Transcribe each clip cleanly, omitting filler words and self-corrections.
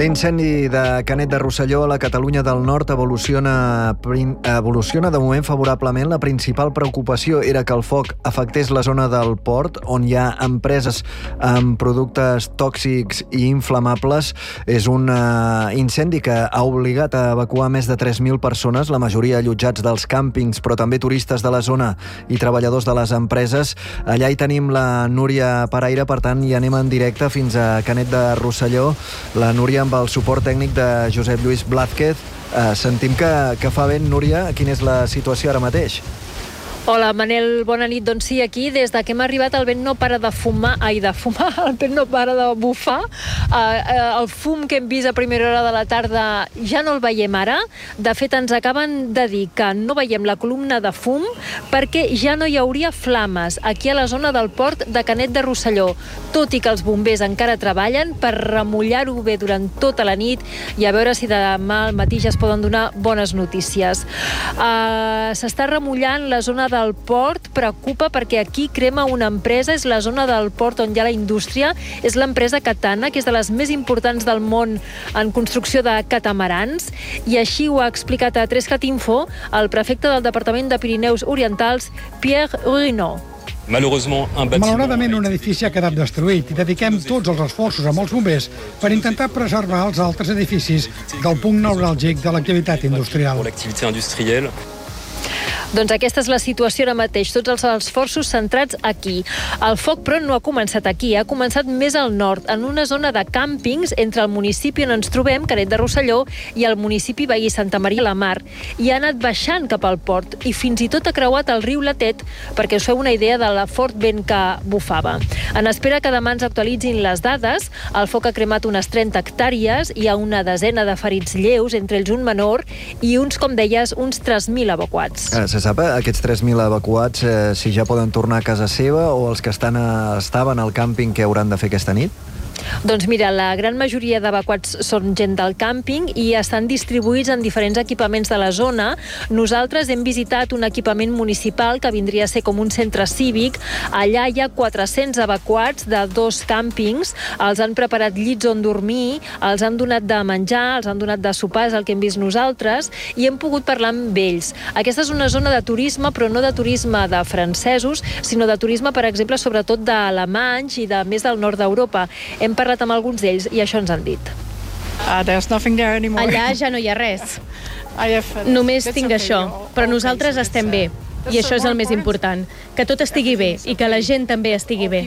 L'incendi de Canet de Rosselló a la Catalunya del Nord evoluciona de moment favorablement. La principal preocupació era que el foc afectés la zona del port, on hi ha empreses amb productes tòxics i inflamables. És un incendi que ha obligat a evacuar més de 3.000 persones, la majoria allotjats dels càmpings, però també turistes de la zona i treballadors de les empreses. Allà hi tenim la Núria Paraire, per tant, hi anem en directe fins a Canet de Rosselló. La Núria amb el suport tècnic de Josep Lluís Blázquez. Sentim que fa vent, Núria. Quina és la situació ara mateix? Hola, Manel, bona nit. Doncs sí, aquí, des que hem arribat, el vent no para de fumar, el vent no para de bufar. El fum que hem vist a primera hora de la tarda ja no el veiem ara. De fet, ens acaben de dir que no veiem la columna de fum perquè ja no hi hauria flames aquí a la zona del port de Canet de Rosselló, tot i que els bombers encara treballen per remullar-ho bé durant tota la nit i a veure si demà al matí ja es poden donar bones notícies. S'està remullant la zona del port, preocupa perquè aquí crema una empresa, és la zona del port on hi ha la indústria, és l'empresa Katana, que és de les més importants del món en construcció de catamarans, i així ho ha explicat a 3cat Info el prefecte del Departament de Pirineus Orientals, Pierre Ruinot. Malauradament, un edifici ha quedat destruït i dediquem tots els esforços amb els bombers per intentar preservar els altres edificis del punt neuràlgic de l'activitat industrial. Doncs aquesta és la situació ara mateix, tots els esforços centrats aquí. El foc, però, no ha començat aquí, ha començat més al nord, en una zona de càmpings entre el municipi on ens trobem, Canet de Rosselló, i el municipi veí Santa Maria la Mar, i ha anat baixant cap al port, i fins i tot ha creuat el riu Latet, perquè us feu una idea de la fort vent que bufava. En espera que demà ens actualitzin les dades, el foc ha cremat unes 30 hectàrees, hi ha una desena de ferits lleus, entre ells un menor, i uns, com deies, uns 3.000 evacuats. Se sap aquests 3.000 evacuats si ja poden tornar a casa seva o els que estaven al càmping que hauran de fer aquesta nit? Doncs mira, la gran majoria d'evacuats són gent del càmping i estan distribuïts en diferents equipaments de la zona. Nosaltres hem visitat un equipament municipal que vindria a ser com un centre cívic. Allà hi ha 400 evacuats de 2 càmpings. Els han preparat llits on dormir, els han donat de menjar, els han donat de sopar, és el que hem vist nosaltres, i hem pogut parlar amb ells. Aquesta és una zona de turisme, però no de turisme de francesos, sinó de turisme, per exemple, sobretot d'alemanys i de més del nord d'Europa. Hem parlat amb alguns d'ells i això ens han dit. Allà ja no hi ha res. Només tinc això, però nosaltres estem bé. I això és el més important, que tot estigui bé i que la gent també estigui bé.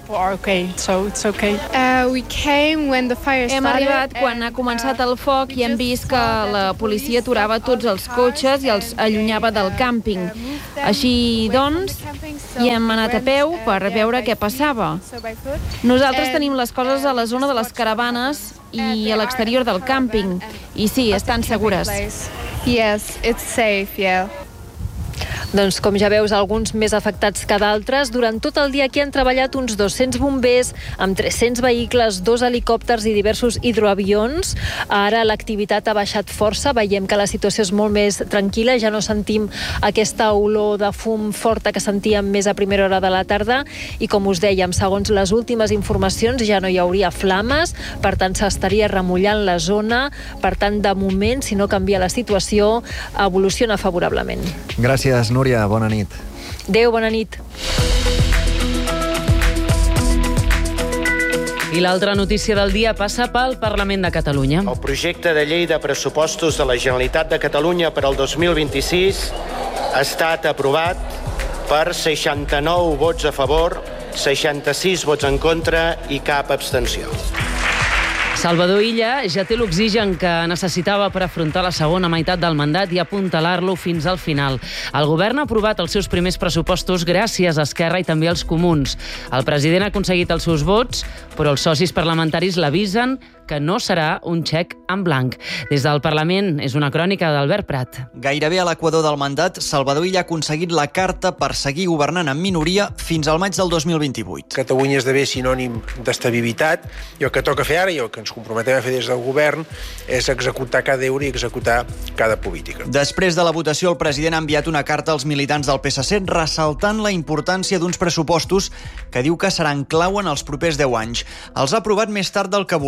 Hem arribat quan ha començat el foc i hem vist que la policia aturava tots els cotxes i els allunyava del càmping. Així, doncs, hi hem anat a peu per veure què passava. Nosaltres tenim les coses a la zona de les caravanes i a l'exterior del càmping. I sí, estan segures. Yes, it's safe, yeah. Doncs, com ja veus, alguns més afectats que d'altres. Durant tot el dia aquí han treballat uns 200 bombers, amb 300 vehicles, 2 helicòpters i diversos hidroavions. Ara l'activitat ha baixat força, veiem que la situació és molt més tranquil·la, ja no sentim aquesta olor de fum forta que sentíem més a primera hora de la tarda, i com us dèiem, segons les últimes informacions, ja no hi hauria flames, per tant s'estaria remullant la zona, per tant, de moment, si no canvia la situació, evoluciona favorablement. Gràcies, Núria, bona nit. Adéu, bona nit. I l'altra notícia del dia passa pel Parlament de Catalunya. El projecte de llei de pressupostos de la Generalitat de Catalunya per al 2026 ha estat aprovat per 69 vots a favor, 66 vots en contra i cap abstenció. Salvador Illa ja té l'oxigen que necessitava per afrontar la segona meitat del mandat i apuntalar-lo fins al final. El govern ha aprovat els seus primers pressupostos gràcies a Esquerra i també als comuns. El president ha aconseguit els seus vots, però els socis parlamentaris l'avisen que no serà un xec en blanc. Des del Parlament és una crònica d'Albert Prat. Gairebé a l'equador del mandat, Salvador Illa ha aconseguit la carta per seguir governant en minoria fins al maig del 2028. Catalunya esdevé sinònim d'estabilitat i el que toca fer ara i el que ens comprometem a fer des del govern és executar cada euro i executar cada política. Després de la votació, el president ha enviat una carta als militants del PSC ressaltant la importància d'uns pressupostos que diu que seran clau en els propers 10 anys. Els ha aprovat més tard del que volia i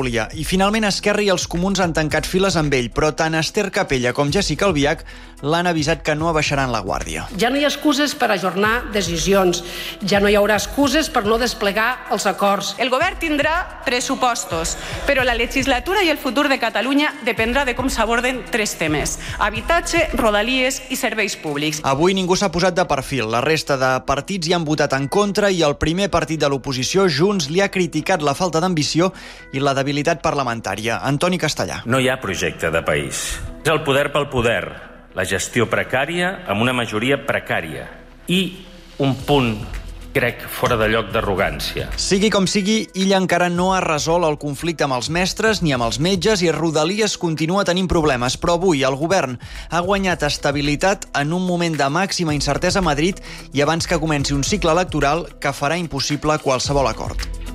finalment Esquerra i els Comuns han tancat files amb ell, però tant Esther Capella com Jessica Albiach l'han avisat que no abaixaran la guàrdia. Ja no hi ha excuses per ajornar decisions, ja no hi haurà excuses per no desplegar els acords. El govern tindrà pressupostos, però la legislatura i el futur de Catalunya dependrà de com s'aborden 3 temes: habitatge, rodalies i serveis públics. Avui ningú s'ha posat de perfil. La resta de partits hi han votat en contra i el primer partit de l'oposició, Junts, li ha criticat la falta d'ambició i la debilitat parlamentària. Antoni Castellà. No hi ha projecte de país. És el poder pel poder, la gestió precària amb una majoria precària i un punt, crec, fora de lloc d'arrogància. Sigui com sigui, Illa encara no ha resolt el conflicte amb els mestres ni amb els metges i Rodalies continua tenint problemes, però avui el govern ha guanyat estabilitat en un moment de màxima incertesa a Madrid i abans que comenci un cicle electoral que farà impossible qualsevol acord.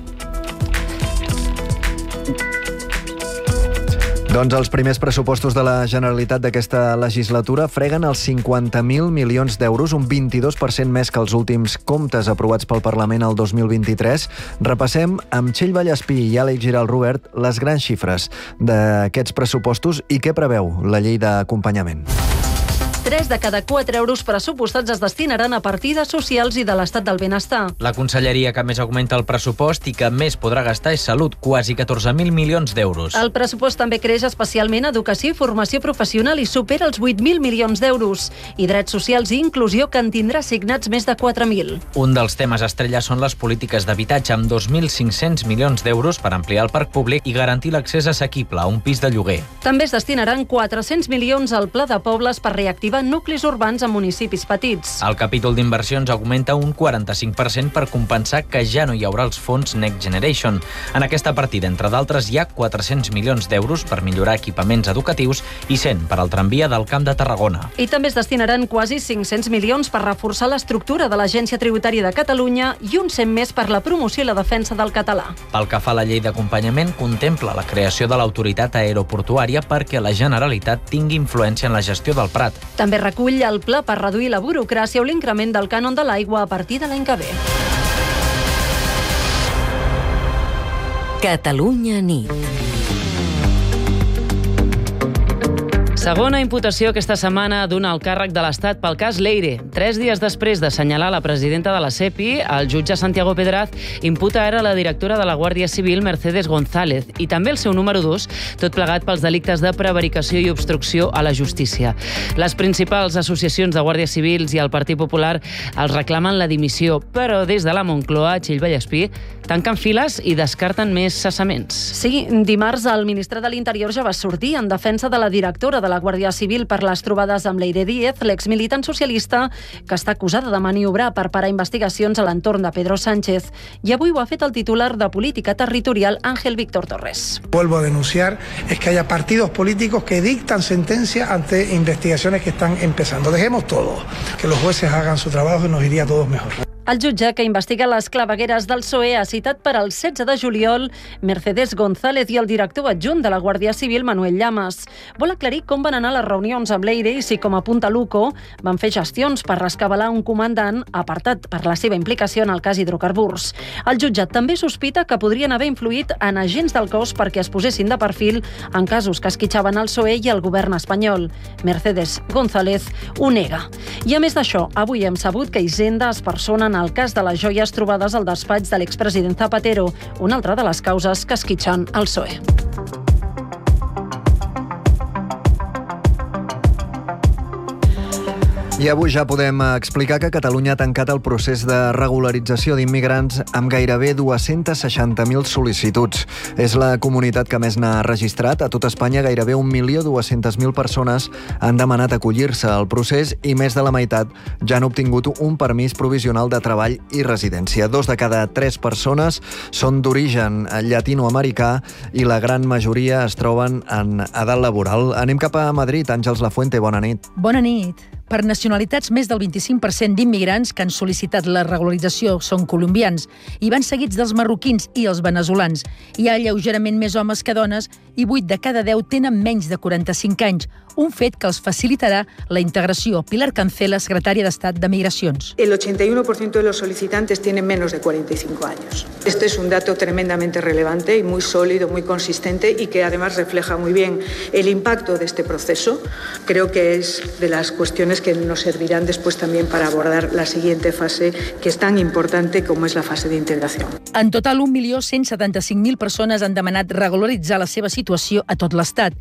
Doncs els primers pressupostos de la Generalitat d'aquesta legislatura freguen els 50.000 milions d'euros, un 22% més que els últims comptes aprovats pel Parlament el 2023. Repassem amb Txell Vallespí i Àlex Giral Robert les grans xifres d'aquests pressupostos i què preveu la llei d'acompanyament. 3 de cada 4 euros pressupostats es destinaran a partides socials i de l'estat del benestar. La conselleria que més augmenta el pressupost i que més podrà gastar és Salut, quasi 14.000 milions d'euros. El pressupost també creix especialment Educació i Formació Professional i supera els 8.000 milions d'euros. I Drets Socials i Inclusió, que en tindrà assignats més de 4.000. Un dels temes estrella són les polítiques d'habitatge, amb 2.500 milions d'euros per ampliar el parc públic i garantir l'accés assequible a un pis de lloguer. També es destinaran 400 milions al Pla de Pobles per reactivar nuclis urbans a municipis petits. El capítol d'inversions augmenta un 45% per compensar que ja no hi haurà els fons Next Generation. En aquesta partida, entre d'altres, hi ha 400 milions d'euros per millorar equipaments educatius i 100 per al tramvia del Camp de Tarragona. I també es destinaran quasi 500 milions per reforçar l'estructura de l'Agència Tributària de Catalunya i uns 100 més per la promoció i la defensa del català. Pel que fa a la llei d'acompanyament, contempla la creació de l'autoritat aeroportuària perquè la Generalitat tingui influència en la gestió del Prat. També recull el pla per reduir la burocràcia o l'increment del cànon de l'aigua a partir de l'any que ve. Catalunya nit. Segona imputació aquesta setmana d'un alt càrrec de l'Estat pel cas Leire. 3 dies després d'assenyalar la presidenta de la SEPI, el jutge Santiago Pedraz imputa ara la directora de la Guàrdia Civil, Mercedes González, i també el seu número 2, tot plegat pels delictes de prevaricació i obstrucció a la justícia. Les principals associacions de Guàrdia Civils i el Partit Popular els reclamen la dimissió, però des de la Moncloa, Txell Vallespí, tanquen files i descarten més cessaments. Sí, dimarts el ministre de l'Interior ja va sortir en defensa de la directora de la Guàrdia Civil per les trobades amb Leire Díez, l'exmilitant socialista que està acusada de maniobrar per parar investigacions a l'entorn de Pedro Sánchez. I avui ho ha fet el titular de Política Territorial, Ángel Víctor Torres. Vuelvo a denunciar es que haya partidos políticos que dictan sentencia ante investigaciones que están empezando. Dejemos todo, que los jueces hagan su trabajo y nos iría a todos mejor. El jutge que investiga les clavegueres del PSOE ha citat per al 16 de juliol Mercedes González i el director adjunt de la Guàrdia Civil, Manuel Llamas. Vol aclarir com van anar les reunions amb Leire i si, com apunta l'UCO, van fer gestions per rescabalar un comandant apartat per la seva implicació en el cas hidrocarburs. El jutjat també sospita que podrien haver influït en agents del cos perquè es posessin de perfil en casos que esquitxaven el PSOE i el govern espanyol. Mercedes González ho nega. I a més d'això, avui hem sabut que Hisenda es persona en el cas de les joies trobades al despatx de l'expresident Zapatero, una altra de les causes que esquitxen el PSOE. I avui ja podem explicar que Catalunya ha tancat el procés de regularització d'immigrants amb gairebé 260.000 sol·licituds. És la comunitat que més n'ha registrat. A tot Espanya, gairebé 1.200.000 persones han demanat acollir-se al procés i més de la meitat ja han obtingut un permís provisional de treball i residència. 2 de cada 3 persones són d'origen llatinoamericà i la gran majoria es troben en edat laboral. Anem cap a Madrid. Àngels Lafuente, bona nit. Bona nit. Per nacionalitats, més del 25% d'immigrants que han sol·licitat la regularització són colombians i van seguits dels marroquins i els veneçolans. Hi ha lleugerament més homes que dones i 8 de cada 10 tenen menys de 45 anys, un fet que els facilitarà la integració. Pilar Cancela, secretària d'Estat de Migracions. El 81% de los solicitantes tienen menos de 45 años. Este es un dato tremendamente relevante y muy sólido, muy consistente y que además refleja muy bien el impacto de este proceso. Creo que es de las cuestiones que nos servirán después también para abordar la siguiente fase, que es tan importante como es la fase de integración. En total, 1.175.000 persones han demanat regularitzar la seva situació a tot l'Estat.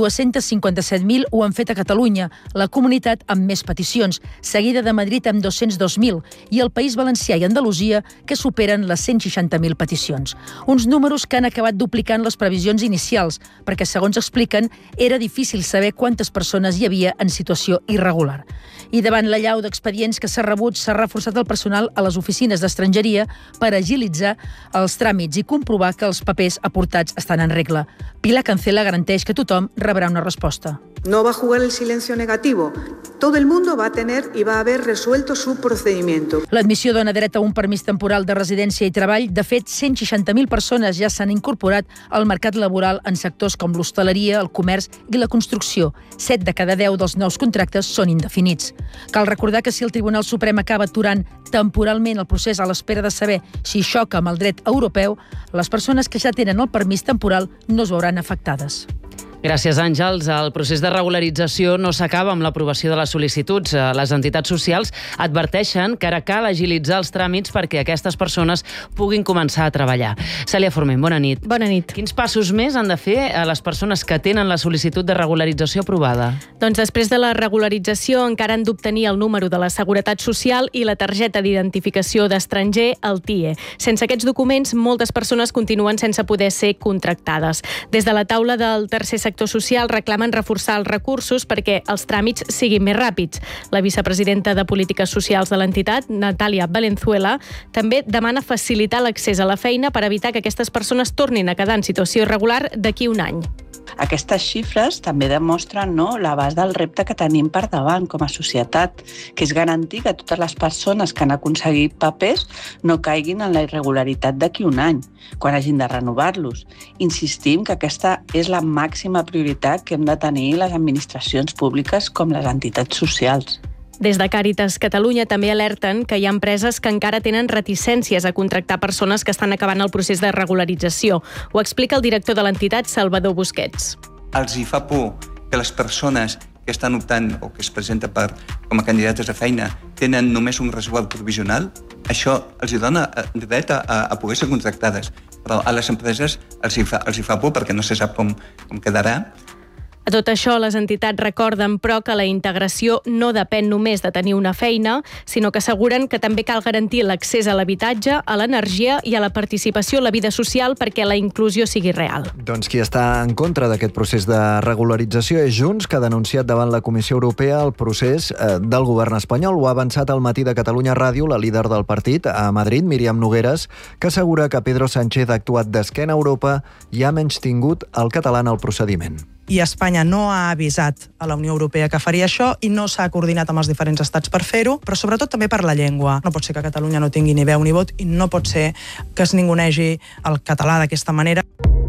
257.000 ho han fet a Catalunya, la comunitat amb més peticions, seguida de Madrid amb 202.000 i el País Valencià i Andalusia, que superen les 160.000 peticions. Uns números que han acabat duplicant les previsions inicials, perquè, segons expliquen, era difícil saber quantes persones hi havia en situació irregular. I davant l'allau d'expedients que s'ha rebut, s'ha reforçat el personal a les oficines d'estrangeria per agilitzar els tràmits i comprovar que els papers aportats estan en regla. Pilar Cancela garanteix que tothom rebrà una resposta. No va a jugar el silencio negativo. Todo el mundo va a tener y va a haber resuelto su procedimiento. L'admissió dona dret a un permís temporal de residència i treball. De fet, 160.000 persones ja s'han incorporat al mercat laboral en sectors com l'hostaleria, el comerç i la construcció. 7 de cada 10 dels nous contractes són indefinits. Cal recordar que si el Tribunal Suprem acaba aturant temporalment el procés a l'espera de saber si xoca amb el dret europeu, les persones que ja tenen el permís temporal no es veuran afectades. Gràcies, Àngels. El procés de regularització no s'acaba amb l'aprovació de les sol·licituds. Les entitats socials adverteixen que ara cal agilitzar els tràmits perquè aquestes persones puguin començar a treballar. Cèlia Forment, bona nit. Bona nit. Quins passos més han de fer a les persones que tenen la sol·licitud de regularització aprovada? Doncs després de la regularització encara han d'obtenir el número de la Seguretat Social i la targeta d'identificació d'estranger, el TIE. Sense aquests documents, moltes persones continuen sense poder ser contractades. Des de la taula del tercer sector social reclamen reforçar els recursos perquè els tràmits siguin més ràpids. La vicepresidenta de Polítiques Socials de l'entitat, Natàlia Valenzuela, també demana facilitar l'accés a la feina per evitar que aquestes persones tornin a quedar en situació irregular d'aquí un any. Aquestes xifres també demostren l'abast del repte que tenim per davant com a societat, que és garantir que totes les persones que han aconseguit papers no caiguin en la irregularitat d'aquí un any, quan hagin de renovar-los. Insistim que aquesta és la màxima prioritat que hem de tenir les administracions públiques com les entitats socials. Des de Càritas Catalunya també alerten que hi ha empreses que encara tenen reticències a contractar persones que estan acabant el procés de regularització. Ho explica el director de l'entitat, Salvador Busquets. Els hi fa por que les persones que estan optant o que es presenten com a candidates a feina tenen només un resguard provisional. Això els hi dona dret a poder ser contractades. Però a les empreses els hi fa por perquè no se sap com quedarà. A tot això, les entitats recorden, però, que la integració no depèn només de tenir una feina, sinó que asseguren que també cal garantir l'accés a l'habitatge, a l'energia i a la participació a la vida social perquè la inclusió sigui real. Doncs qui està en contra d'aquest procés de regularització és Junts, que ha denunciat davant la Comissió Europea el procés del govern espanyol. Ho ha avançat al Matí de Catalunya Ràdio la líder del partit a Madrid, Míriam Nogueras, que assegura que Pedro Sánchez ha actuat d'esquena a Europa i ha menystingut el català en el procediment. I Espanya no ha avisat a la Unió Europea que faria això i no s'ha coordinat amb els diferents estats per fer-ho, però sobretot també per la llengua. No pot ser que Catalunya no tingui ni veu ni vot i no pot ser que es ningunegi el català d'aquesta manera.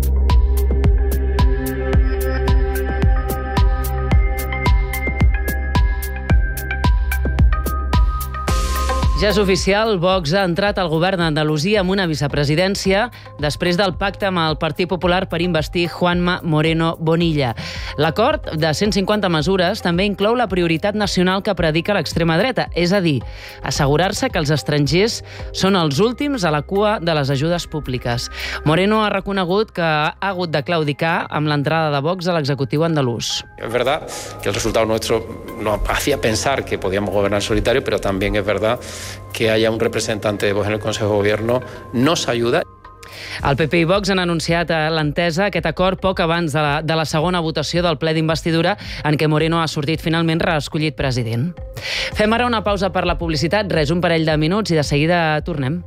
Ja és oficial, Vox ha entrat al govern d'Andalusia amb una vicepresidència després del pacte amb el Partit Popular per investir Juanma Moreno Bonilla. L'acord de 150 mesures també inclou la prioritat nacional que predica l'extrema dreta, és a dir, assegurar-se que els estrangers són els últims a la cua de les ajudes públiques. Moreno ha reconegut que ha hagut de claudicar amb l'entrada de Vox a l'executiu andalús. Es verdad que el resultado nuestro nos hacía pensar que podíamos gobernar solitario, pero también es verdad que haya un representante de Vox en el Consejo de Gobierno nos ayuda. El PP i Vox han anunciat l'entesa, aquest acord, poc abans de la segona votació del ple d'investidura en què Moreno ha sortit finalment reescollit president. Fem ara una pausa per la publicitat, un parell de minuts i de seguida tornem.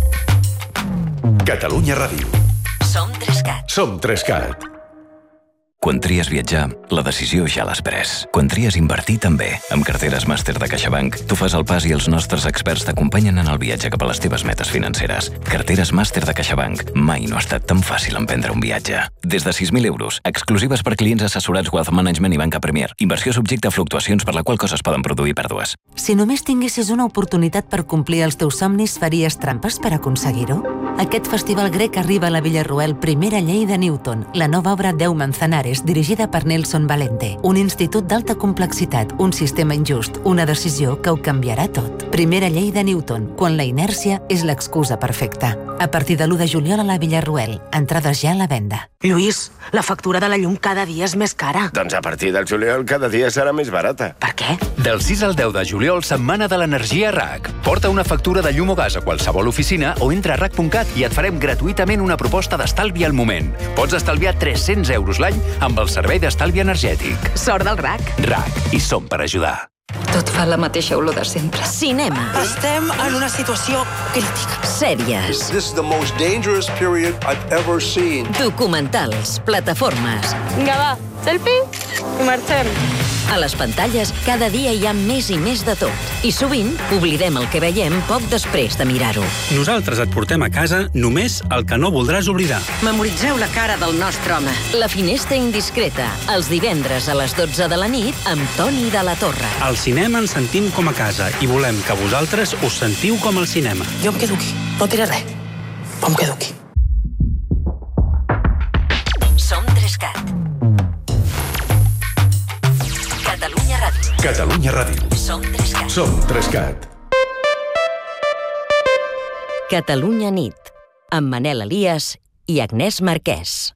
Catalunya Ràdio. Som 3CAT. Som 3CAT. Quan tries viatjar, la decisió ja l'has pres. Quan tries invertir, també. Amb carteres màster de CaixaBank, tu fas el pas i els nostres experts t'acompanyen en el viatge cap a les teves metes financeres. Carteres màster de CaixaBank. Mai no ha estat tan fàcil emprendre un viatge. Des de 6.000 euros, exclusives per clients assessorats Wealth Management i Banca Premier. Inversió subjecte a fluctuacions per la qual cosa es poden produir pèrdues. Si només tinguessis una oportunitat per complir els teus somnis, faries trampes per aconseguir-ho? Aquest festival grec arriba a la Villarroel Primera Llei de Newton, la nova obra 10 Manzanares, dirigida per Nelson Valente. Un institut d'alta complexitat, un sistema injust, una decisió que ho canviarà tot. Primera Llei de Newton, quan la inèrcia és l'excusa perfecta. A partir de l'1 de juliol a la Villarroel, entrades ja a la venda. Lluís, la factura de la llum cada dia és més cara. Doncs a partir del juliol cada dia serà més barata. Per què? Del 6 al 10 de juliol, Setmana de l'Energia RAC. Porta una factura de llum o gas a qualsevol oficina o entra a RAC.cat i et farem gratuïtament una proposta d'estalvi al moment. Pots estalviar 300 euros l'any amb el servei d'estalvi energètic. Sort del RAC. RAC. I som per ajudar. Tot fa la mateixa olor de sempre. Cinema. Estem en una situació crítica. Sèries. This is the most dangerous period I've ever seen. Documentals. Plataformes. Vinga, va, selfie i marxem. A les pantalles, cada dia hi ha més i més de tot. I sovint oblidem el que veiem poc després de mirar-ho. Nosaltres et portem a casa només el que no voldràs oblidar. Memoritzeu la cara del nostre home. La finestra indiscreta, els divendres a les 12 de la nit amb Toni de la Torre. Al cinema ens sentim com a casa i volem que vosaltres us sentiu com al cinema. Jo em quedo aquí, no diré res, però em quedo aquí. Som 3CAT. Catalunya Ràdio. Catalunya Ràdio. Som 3CAT. Som 3CAT. Catalunya nit, amb Manel Elias i Agnès Marquès.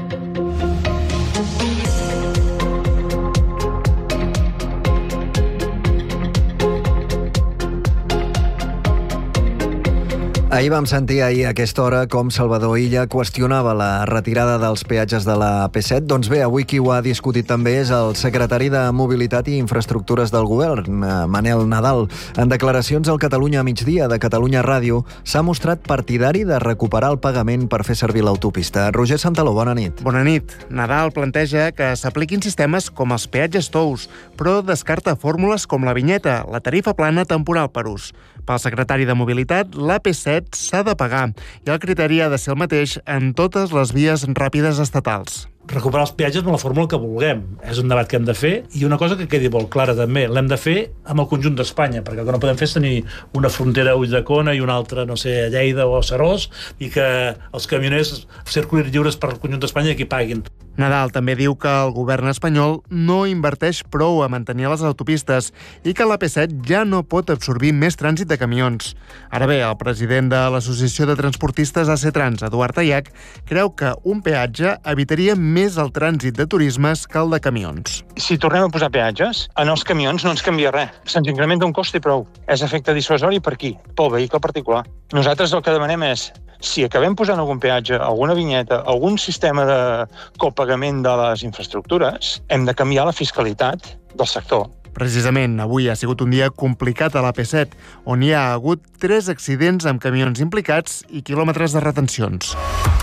Ahir vam sentir a aquesta hora com Salvador Illa qüestionava la retirada dels peatges de la P7. Doncs bé, avui qui ho ha discutit també és el secretari de Mobilitat i Infraestructures del Govern, Manel Nadal. En declaracions al Catalunya a migdia de Catalunya Ràdio s'ha mostrat partidari de recuperar el pagament per fer servir l'autopista. Roger Santaló, bona nit. Bona nit. Nadal planteja que s'apliquin sistemes com els peatges tous, però descarta fórmules com la vinyeta, la tarifa plana temporal per ús. Pel secretari de Mobilitat, la P7 s'ha de pagar i el criteri ha de ser el mateix en totes les vies ràpides estatals. Recuperar els peatges amb la fórmula que vulguem. És un debat que hem de fer i una cosa que quedi molt clara també, l'hem de fer amb el conjunt d'Espanya, perquè el que no podem fer és tenir una frontera a Ulldecona i una altra, no sé, a Lleida o a Serós, i que els camioners circulin lliures per el conjunt d'Espanya i aquí paguin. Nadal també diu que el govern espanyol no inverteix prou a mantenir les autopistes i que la P7 ja no pot absorbir més trànsit de camions. Ara bé, el president de l'Associació de Transportistes AC-Trans, Eduard Tayac, creu que un peatge evitaria més el trànsit de turismes que el de camions. Si tornem a posar peatges, en els camions no ens canvia res. Se'ns incrementa un cost i prou. És efecte dissuasori per qui? Pel vehicle particular. Nosaltres el que demanem és, si acabem posant algun peatge, alguna vinyeta, algun sistema de copagament de les infraestructures, hem de canviar la fiscalitat del sector. Precisament, avui ha sigut un dia complicat a la P7, on hi ha hagut 3 accidents amb camions implicats i quilòmetres de retencions.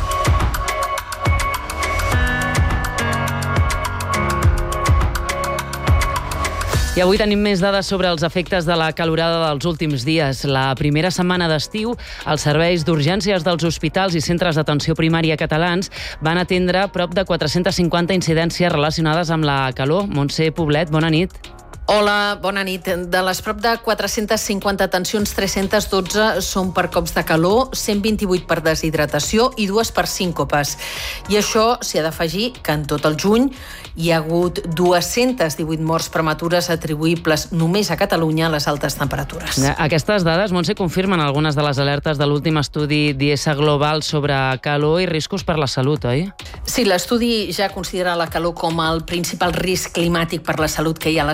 I avui tenim més dades sobre els efectes de la calorada dels últims dies. La primera setmana d'estiu, els serveis d'urgències dels hospitals i centres d'atenció primària catalans van atendre prop de 450 incidències relacionades amb la calor. Montse Poblet, bona nit. Hola, bona nit. De les prop de 450 atencions, 312 són per cops de calor, 128 per deshidratació i 2 per síncopes. I això s'hi ha d'afegir que en tot el juny hi ha hagut 218 morts prematures atribuïbles només a Catalunya a les altes temperatures. Aquestes dades, Montse, confirmen algunes de les alertes de l'últim estudi d'IESA Global sobre calor i riscos per la salut, oi? Sí, l'estudi ja considera la calor com el principal risc climàtic per la salut que hi ha a l'estat espanyol.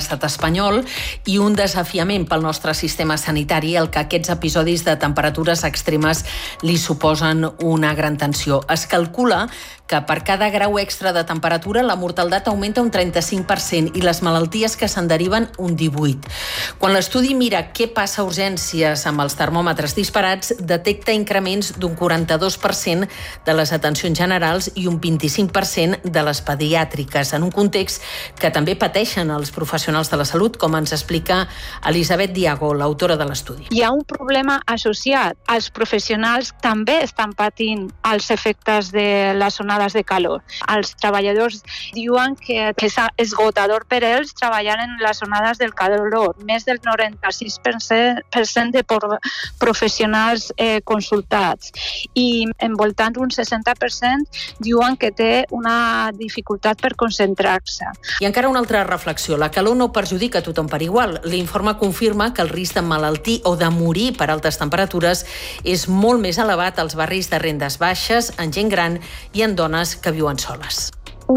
espanyol i un desafiament pel nostre sistema sanitari, el que aquests episodis de temperatures extremes li suposen una gran tensió. Es calcula que per cada grau extra de temperatura la mortaldat augmenta un 35% i les malalties que se'n deriven un 18%. Quan l'estudi mira què passa a urgències amb els termòmetres disparats, detecta increments d'un 42% de les atencions generals i un 25% de les pediàtriques, en un context que també pateixen els professionals de la salut, com ens explica Elisabet Diago, l'autora de l'estudi. Hi ha un problema associat. Els professionals també estan patint els efectes de les onades de calor. Els treballadors diuen que és esgotador per ells treballar en les onades del calor. Més del 96% de professionals consultats. I envoltant un 60% diuen que té una dificultat per concentrar-se. I encara una altra reflexió. La calor no perjudica a tothom per igual. L'informe confirma que el risc d'emmalaltir o de morir per altes temperatures és molt més elevat als barris de rendes baixes, en gent gran i en dones que viuen soles.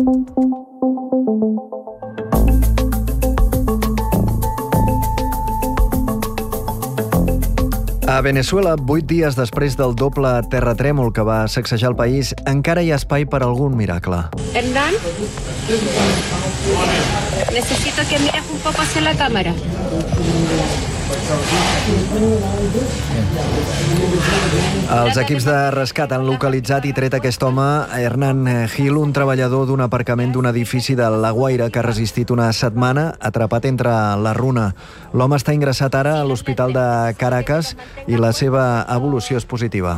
A Venezuela, 8 dies després del doble terratrèmol que va sacsejar el país, encara hi ha espai per algun miracle. Hernán, necesito que mires un poco hacia la cámara. Els equips de rescat han localitzat i tret aquest home, Hernán Gil, un treballador d'un aparcament d'un edifici de La Guaira que ha resistit una setmana atrapat entre la runa. L'home està ingressat ara a l'Hospital de Caracas i la seva evolució és positiva.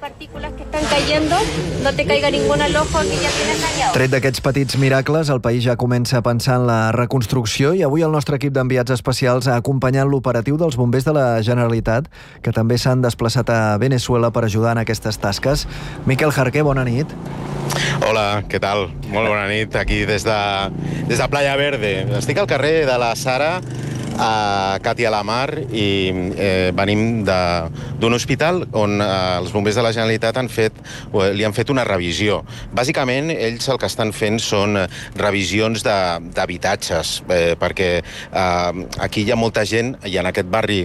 Tret d'aquests petits miracles, el país ja comença a pensar en la reconstrucció i avui el nostre equip d'enviats especials ha acompanyat l'operatiu dels bombers de la Generalitat, que també s'han desplaçat a Venezuela per ajudar en aquestes tasques. Miquel Jarqué, bona nit. Hola, què tal? Molt bona nit, aquí des de Playa Verde. Estic al carrer de la Sara, a Cati a la Mar, i venim d'un hospital on els bombers de la Generalitat li han fet una revisió. Bàsicament, ells el que estan fent són revisions d'habitatges, perquè aquí hi ha molta gent, i en aquest barri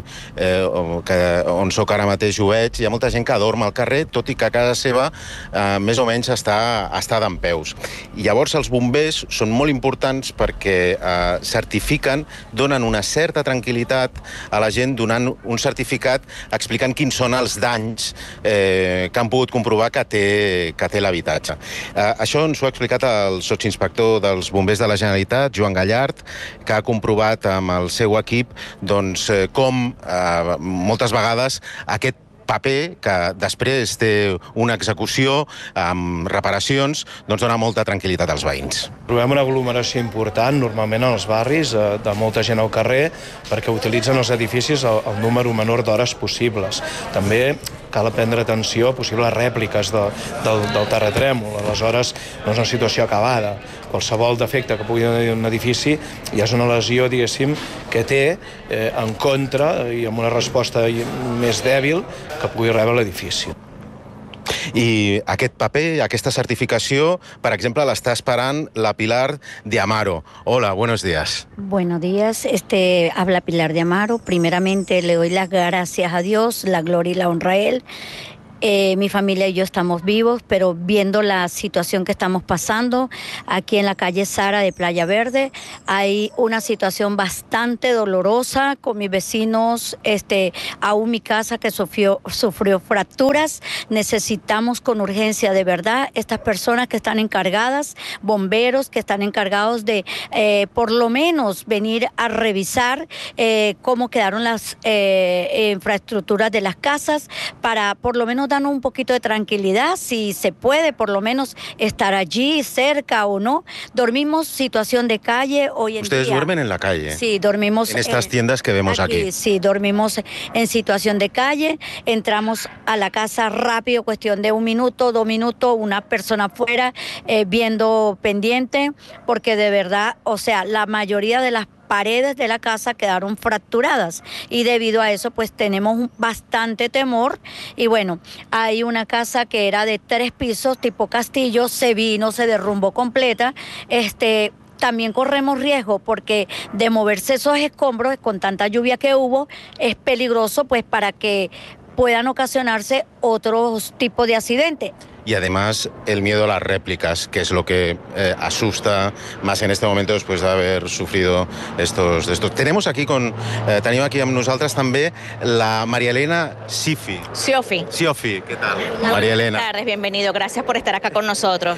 on soc ara mateix ho veig, hi ha molta gent que dorm al carrer, tot i que a casa seva més o menys està dempeus. I llavors els bombers són molt importants perquè certifiquen, donen una certa tranquil·litat a la gent donant un certificat explicant quins són els danys que han pogut comprovar que té l'habitatge. Això ens ho ha explicat el sotsinspector dels bombers de la Generalitat, Joan Gallard, que ha comprovat amb el seu equip com moltes vegades aquest paper, que després té una execució amb reparacions, doncs dona molta tranquil·litat als veïns. Trobem una aglomeració important, normalment en els barris, de molta gent al carrer, perquè utilitzen els edificis el número menor d'hores possibles. També cal prendre atenció a possibles rèpliques del terratrèmol. Aleshores, no és una situació acabada. Qualsevol defecte que pugui haver un edifici ja és una lesió, diguéssim, que té en contra i amb una resposta més dèbil que pugui rebre l'edifici. I aquest paper, aquesta certificació, per exemple, l'està esperant la Pilar de Amaro. Hola, buenos días. Buenos días, habla Pilar de Amaro. Primeramente le doy las gracias a Dios, la gloria y la honra a Él. Mi familia y yo estamos vivos, pero viendo la situación que estamos pasando aquí en la calle Sara de Playa Verde, hay una situación bastante dolorosa con mis vecinos, aún mi casa que sufrió fracturas. Necesitamos con urgencia, de verdad, estas personas que están encargadas, bomberos que están encargados de por lo menos venir a revisar cómo quedaron las infraestructuras de las casas, para por lo menos darnos un poquito de tranquilidad, si se puede por lo menos estar allí cerca o no. Dormimos situación de calle hoy en día. ¿Ustedes duermen en la calle? Sí, dormimos en estas tiendas que vemos aquí. Sí, dormimos en situación de calle. Entramos a la casa rápido, cuestión de 1 minuto, 2 minutos, una persona afuera viendo pendiente, porque de verdad, o sea, la mayoría de las paredes de la casa quedaron fracturadas y debido a eso pues tenemos bastante temor. Y bueno, hay una casa que era de 3 pisos tipo castillo, se derrumbó completa. también corremos riesgo porque de moverse esos escombros con tanta lluvia que hubo es peligroso pues para que puedan ocasionarse otros tipos de accidentes. Y además el miedo a las réplicas, que es lo que asusta más en este momento después de haber sufrido estos. Tenemos aquí tenim aquí amb nosaltres també la María Elena Siofi. Siofi, ¿qué tal? María Elena. Buenas tardes, bienvenido, gracias por estar acá con nosotros.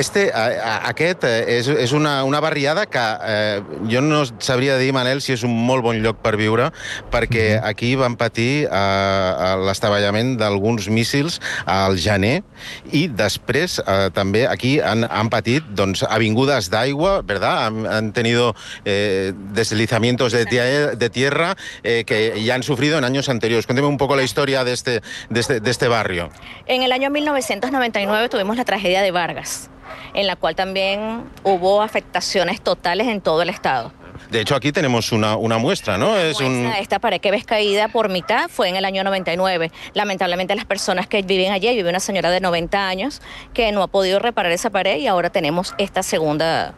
Aquest és una barriada que jo no sabria dir, Manel, si és un molt bon lloc per viure, perquè aquí van patir l'estaballament d'alguns míssils al gener i després també aquí han patit avingudes d'aigua, ¿verdad? Han tenido deslizamientos de tierra que ya han sufrido en años anteriores. Cuénteme un poco la historia de este barrio. En el año 1999 tuvimos la tragedia de Vargas, en la cual también hubo afectaciones totales en todo el estado. De hecho, aquí tenemos una muestra, ¿no? Esta pared que ves caída por mitad fue en el año 99. Lamentablemente las personas que viven allí, vive una señora de 90 años que no ha podido reparar esa pared y ahora tenemos esta segunda.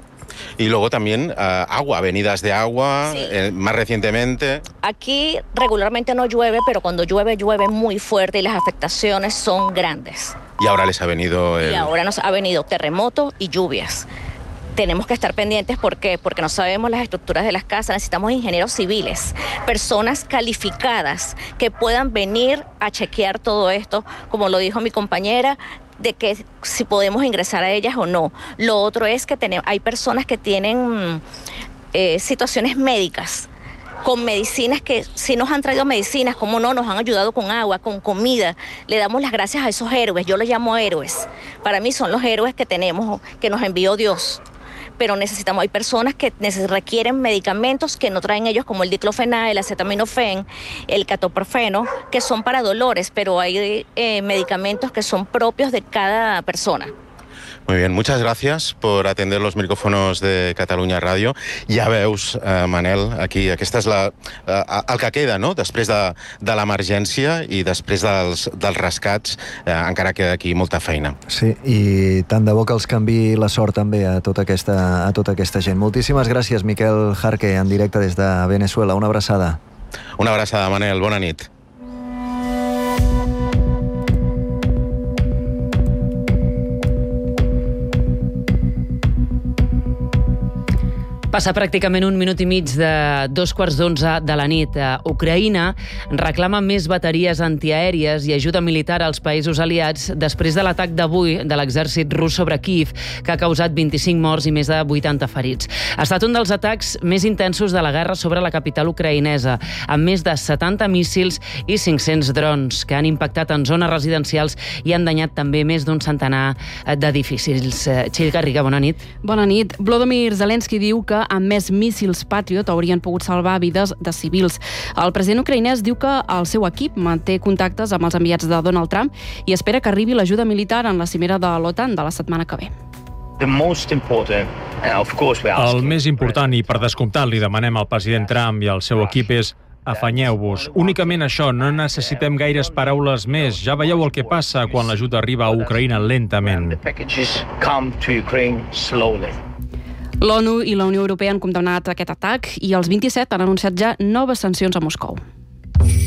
Y luego también agua, avenidas de agua, sí. Más recientemente. Aquí regularmente no llueve, pero cuando llueve, llueve muy fuerte y las afectaciones son grandes. Y ahora les ha venido... Y ahora nos ha venido terremotos y lluvias. Tenemos que estar pendientes, ¿por qué? Porque no sabemos las estructuras de las casas, necesitamos ingenieros civiles, personas calificadas que puedan venir a chequear todo esto, como lo dijo mi compañera, de que si podemos ingresar a ellas o no. Lo otro es que hay personas que tienen situaciones médicas, con medicinas que sí nos han traído medicinas, como no, nos han ayudado con agua, con comida. Le damos las gracias a esos héroes, yo los llamo héroes. Para mí son los héroes que tenemos, que nos envió Dios. Pero hay personas que requieren medicamentos que no traen ellos, como el diclofenac, el acetaminofén, el ketoprofeno, que son para dolores, pero hay medicamentos que son propios de cada persona. Muy bien, muchas gracias por atender los micrófonos de Catalunya Ràdio. Ja veus, Manel, aquí, aquesta és el que queda, no?, després de l'emergència i després dels rescats, encara queda aquí molta feina. Sí, i tant de bo que els canviï la sort també a tota aquesta gent. Moltíssimes gràcies, Miquel Jarque, en directe des de Venezuela. Una abraçada. Una abraçada, Manel. Bona nit. Passa pràcticament un minut i mig de 11:15 de la nit. Ucraïna reclama més bateries antiaèries i ajuda militar als països aliats després de l'atac d'avui de l'exèrcit rus sobre Kíev, que ha causat 25 morts i més de 80 ferits. Ha estat un dels atacs més intensos de la guerra sobre la capital ucraïnesa, amb més de 70 míssils i 500 drons que han impactat en zones residencials i han danyat també més d'un centenar d'edificis. Txell Garriga, bona nit. Bona nit. Volodymyr Zelensky diu que amb més míssils Patriot haurien pogut salvar vides de civils. El president ucraïnès diu que el seu equip manté contactes amb els enviats de Donald Trump i espera que arribi l'ajuda militar en la cimera de l'OTAN de la setmana que ve. El més important, i per descomptat li demanem al president Trump i al seu equip, és afanyeu-vos. Únicament això, no necessitem gaires paraules més. Ja veieu el que passa quan l'ajuda arriba a Ucraïna lentament. L'ONU i la Unió Europea han condemnat aquest atac i els 27 han anunciat ja noves sancions a Moscou.